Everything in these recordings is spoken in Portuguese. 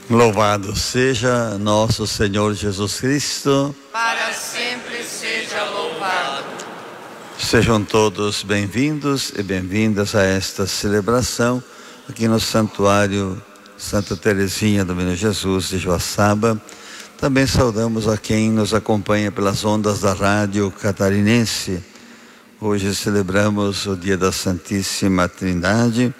Louvado seja nosso Senhor Jesus Cristo. Para sempre seja louvado. Sejam todos bem-vindos e bem-vindas a esta celebração aqui no Santuário Santa Teresinha do Menino Jesus de Joaçaba. Também saudamos a quem nos acompanha pelas ondas da Rádio Catarinense. Hoje celebramos o dia da Santíssima Trindade,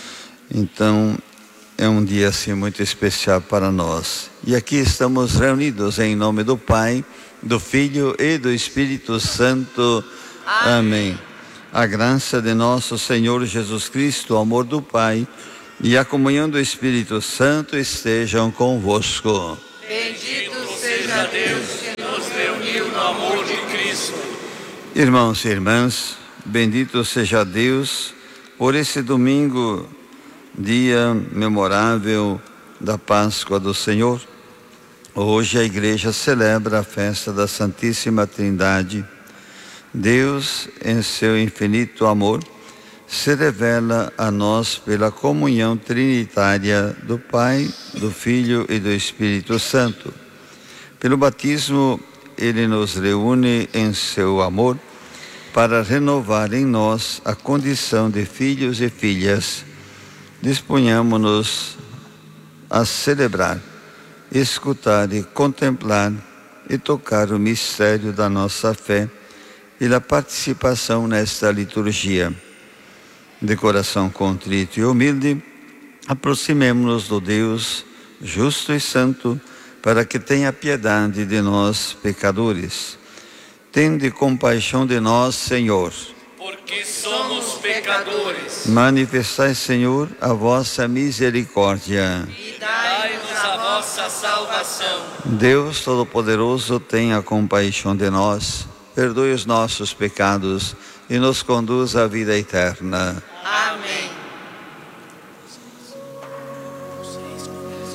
então é um dia assim muito especial para nós. E aqui estamos reunidos em nome do Pai, do Filho e do Espírito Santo. Amém. A graça de nosso Senhor Jesus Cristo, o amor do Pai e a comunhão do Espírito Santo estejam convosco. Bendito seja Deus que nos reuniu no amor de Cristo. Irmãos e irmãs, bendito seja Deus por esse domingo, dia memorável da Páscoa do Senhor. Hoje a igreja celebra a festa da Santíssima Trindade. Deus, em seu infinito amor, se revela a nós pela comunhão trinitária do Pai, do Filho e do Espírito Santo. Pelo batismo, Ele nos reúne em seu amor para renovar em nós a condição de filhos e filhas. Disponhamo-nos a celebrar, escutar e contemplar e tocar o mistério da nossa fé e da participação nesta liturgia. De coração contrito e humilde, aproximemo-nos do Deus justo e santo, para que tenha piedade de nós, pecadores. Tende compaixão de nós, Senhor. Porque somos pecadores. Manifestai, Senhor, a vossa misericórdia. E dai-nos a vossa salvação. Deus Todo-Poderoso, tenha compaixão de nós, perdoe os nossos pecados e nos conduz à vida eterna. Amém.